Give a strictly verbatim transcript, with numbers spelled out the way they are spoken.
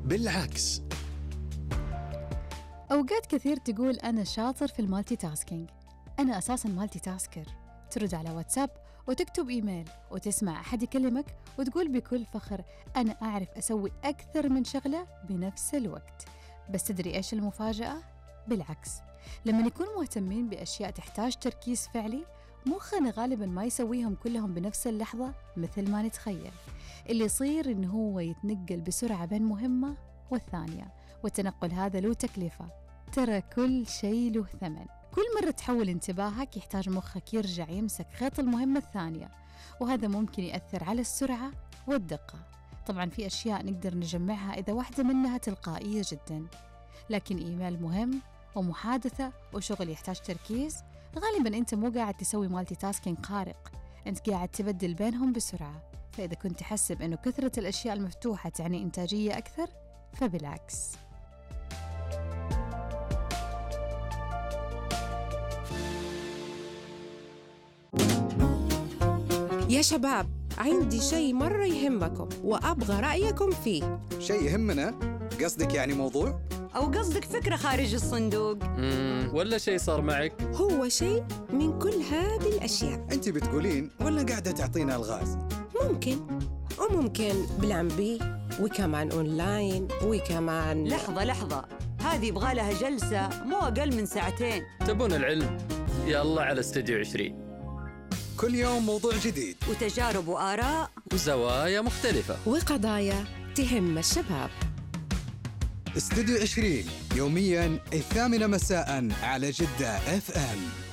بالعكس. أوقات كثير تقول أنا شاطر في المالتي تاسكينج. أنا أساساً مالتي تاسكر، ترد على واتساب وتكتب إيميل وتسمع أحد يكلمك وتقول بكل فخر أنا أعرف أسوي أكثر من شغلة بنفس الوقت. بس تدري إيش المفاجأة؟ بالعكس، لما نكون مهتمين بأشياء تحتاج تركيز فعلي مخنا غالباً ما يسويهم كلهم بنفس اللحظة مثل ما نتخيل. اللي يصير إنه هو يتنقل بسرعة بين مهمة والثانية، والتنقل هذا له تكلفة. ترى كل شيء له ثمن. كل مرة تحول انتباهك يحتاج مخك يرجع يمسك خيط المهمة الثانية، وهذا ممكن يأثر على السرعة والدقة. طبعاً في أشياء نقدر نجمعها إذا واحدة منها تلقائية جداً، لكن إيميل مهم ومحادثة وشغل يحتاج تركيز، غالباً أنت مو قاعد تسوي مالتي تاسكينج خارق، أنت قاعد تبدل بينهم بسرعة. فإذا كنت تحسب أنه كثرة الأشياء المفتوحة تعني إنتاجية أكثر، فبالعكس. يا شباب، عندي شيء مرة يهمكم وأبغى رأيكم فيه. شيء يهمنا؟ قصدك يعني موضوع؟ أو قصدك فكرة خارج الصندوق؟ ولا شيء صار معك؟ هو شيء من كل هذه الأشياء. أنت بتقولين ولا قاعدة تعطينا الغاز؟ ممكن وممكن بلان بي، وكمان أونلاين، وكمان لحظة لحظة، هذه يبغى لها جلسة مو أقل من ساعتين. تبون العلم؟ يلا على استوديو عشرين. كل يوم موضوع جديد وتجارب وآراء وزوايا مختلفة وقضايا تهم الشباب. استوديو عشرين يومياً الثامنة مساءً على جدة إف إم.